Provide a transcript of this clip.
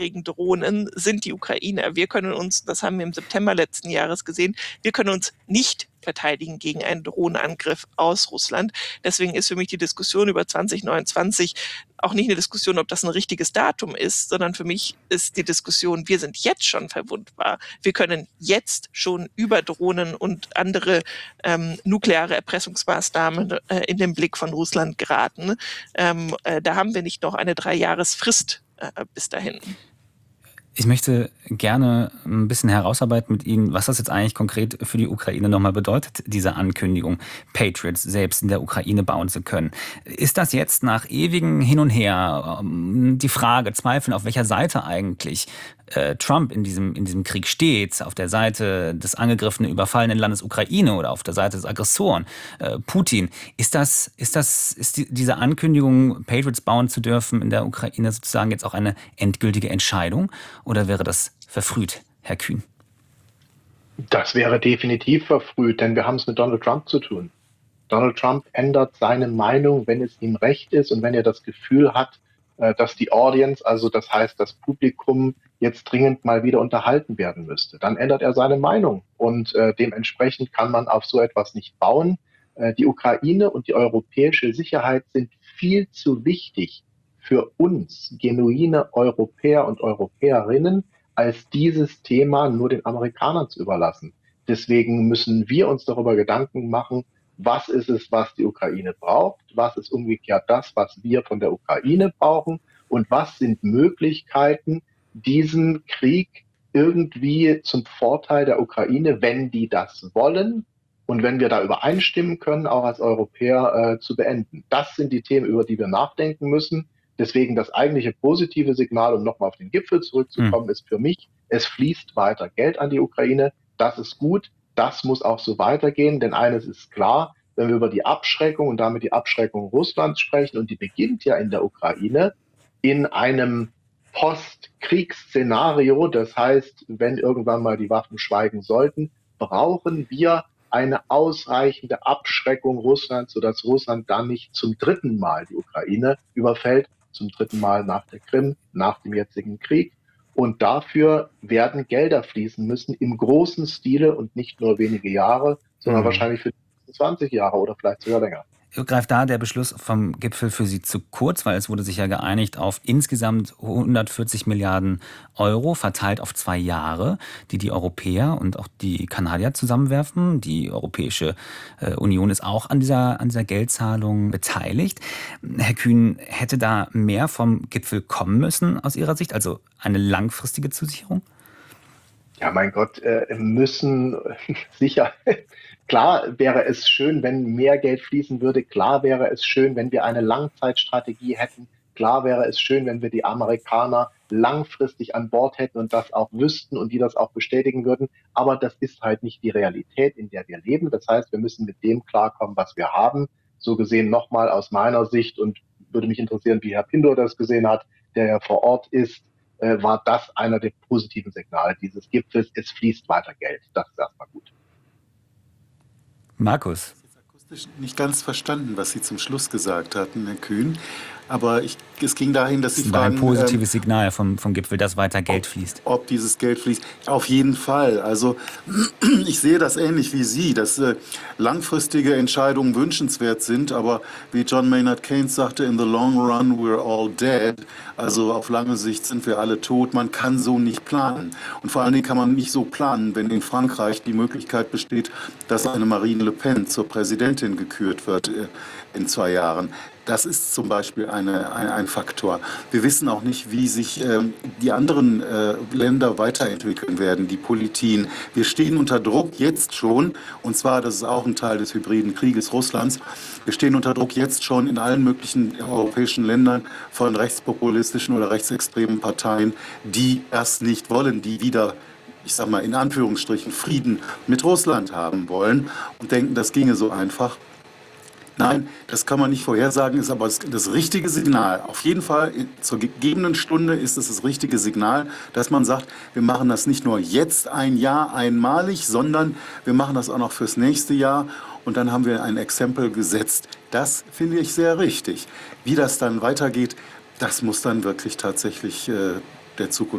Drohnen sind die Ukrainer. Wir können uns, das haben wir im September letzten Jahres gesehen, wir können uns nicht verteidigen gegen einen Drohnenangriff aus Russland. Deswegen ist für mich die Diskussion über 2029 auch nicht eine Diskussion, ob das ein richtiges Datum ist, sondern für mich ist die Diskussion, wir sind jetzt schon verwundbar. Wir können jetzt schon über Drohnen und andere nukleare Erpressungsmaßnahmen in den Blick von Russland geraten. Da haben wir nicht noch eine 3-Jahresfrist bis dahin. Ich möchte gerne ein bisschen herausarbeiten mit Ihnen, was das jetzt eigentlich konkret für die Ukraine nochmal bedeutet, diese Ankündigung, Patriots selbst in der Ukraine bauen zu können. Ist das jetzt nach ewigem Hin und Her die Frage, Zweifeln, auf welcher Seite eigentlich Trump in diesem Krieg steht, auf der Seite des angegriffenen, überfallenen Landes Ukraine oder auf der Seite des Aggressoren, Putin. Ist diese Ankündigung, Patriots bauen zu dürfen in der Ukraine sozusagen jetzt auch eine endgültige Entscheidung? Oder wäre das verfrüht, Herr Kühn? Das wäre definitiv verfrüht, denn wir haben es mit Donald Trump zu tun. Donald Trump ändert seine Meinung, wenn es ihm recht ist und wenn er das Gefühl hat, dass die Audience, also das heißt das Publikum, jetzt dringend mal wieder unterhalten werden müsste. Dann ändert er seine Meinung und dementsprechend kann man auf so etwas nicht bauen. Die Ukraine und die europäische Sicherheit sind viel zu wichtig für uns, genuine Europäer und Europäerinnen, als dieses Thema nur den Amerikanern zu überlassen. Deswegen müssen wir uns darüber Gedanken machen, was ist es, was die Ukraine braucht, was ist umgekehrt das, was wir von der Ukraine brauchen und was sind Möglichkeiten, diesen Krieg irgendwie zum Vorteil der Ukraine, wenn die das wollen und wenn wir da übereinstimmen können, auch als Europäer zu beenden. Das sind die Themen, über die wir nachdenken müssen. Deswegen das eigentliche positive Signal, um nochmal auf den Gipfel zurückzukommen, ist für mich, es fließt weiter Geld an die Ukraine. Das ist gut. Das muss auch so weitergehen, denn eines ist klar, wenn wir über die Abschreckung und damit die Abschreckung Russlands sprechen, und die beginnt ja in der Ukraine, in einem Postkriegsszenario, das heißt, wenn irgendwann mal die Waffen schweigen sollten, brauchen wir eine ausreichende Abschreckung Russlands, sodass Russland dann nicht zum 3. Mal die Ukraine überfällt, zum 3. Mal nach der Krim, nach dem jetzigen Krieg. Und dafür werden Gelder fließen müssen im großen Stile und nicht nur wenige Jahre, sondern wahrscheinlich für 20 Jahre oder vielleicht sogar länger. Greift da der Beschluss vom Gipfel für Sie zu kurz, weil es wurde sich ja geeinigt auf insgesamt 140 Milliarden Euro verteilt auf 2 Jahre, die Europäer und auch die Kanadier zusammenwerfen. Die Europäische Union ist auch an dieser Geldzahlung beteiligt. Herr Kühn, hätte da mehr vom Gipfel kommen müssen aus Ihrer Sicht, also eine langfristige Zusicherung? Ja, mein Gott, müssen sicher. Klar wäre es schön, wenn mehr Geld fließen würde. Klar wäre es schön, wenn wir eine Langzeitstrategie hätten. Klar wäre es schön, wenn wir die Amerikaner langfristig an Bord hätten und das auch wüssten und die das auch bestätigen würden. Aber das ist halt nicht die Realität, in der wir leben. Das heißt, wir müssen mit dem klarkommen, was wir haben. So gesehen nochmal aus meiner Sicht, und würde mich interessieren, wie Herr Pindor das gesehen hat, der ja vor Ort ist, war das einer der positiven Signale dieses Gipfels. Es fließt weiter Geld. Das ist erstmal gut. Markus. Ich habe akustisch nicht ganz verstanden, was Sie zum Schluss gesagt hatten, Herr Kühn. Aber es ging dahin, dass Sie fragen... ein positives Signal vom Gipfel, dass weiter Geld fließt. Ob dieses Geld fließt. Auf jeden Fall. Also ich sehe das ähnlich wie Sie, dass langfristige Entscheidungen wünschenswert sind. Aber wie John Maynard Keynes sagte, in the long run we're all dead. Also auf lange Sicht sind wir alle tot. Man kann so nicht planen. Und vor allen Dingen kann man nicht so planen, wenn in Frankreich die Möglichkeit besteht, dass eine Marine Le Pen zur Präsidentin gekürt wird in 2 Jahren. Das ist zum Beispiel ein Faktor. Wir wissen auch nicht, wie sich die anderen Länder weiterentwickeln werden, die Politien. Wir stehen unter Druck jetzt schon, und zwar, das ist auch ein Teil des hybriden Krieges Russlands, wir stehen unter Druck jetzt schon in allen möglichen europäischen Ländern von rechtspopulistischen oder rechtsextremen Parteien, die das nicht wollen, die wieder, ich sag mal in Anführungsstrichen, Frieden mit Russland haben wollen und denken, das ginge so einfach. Nein, das kann man nicht vorhersagen, ist aber das richtige Signal. Auf jeden Fall, zur gegebenen Stunde ist es das richtige Signal, dass man sagt, wir machen das nicht nur jetzt ein Jahr einmalig, sondern wir machen das auch noch fürs nächste Jahr. Und dann haben wir ein Exempel gesetzt. Das finde ich sehr richtig. Wie das dann weitergeht, das muss dann wirklich tatsächlich der Zukunft